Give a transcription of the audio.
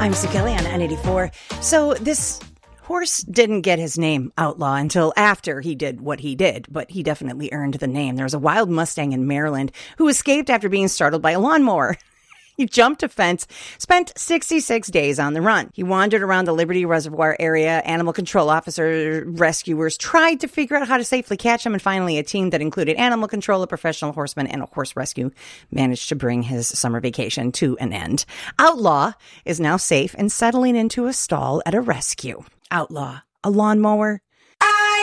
I'm Sue Kelly on N84. So this horse didn't get his name Outlaw until after he did what he did, but he definitely earned the name. There was a wild Mustang in Maryland who escaped after being startled by a lawnmower. He jumped a fence, spent 66 days on the run. He wandered around the Liberty Reservoir area. Animal control officer rescuers tried to figure out how to safely catch him, and finally a team that included animal control, a professional horseman, and a horse rescue managed to bring his summer vacation to an end. Outlaw is now safe and settling into a stall at a rescue. Outlaw, a lawnmower,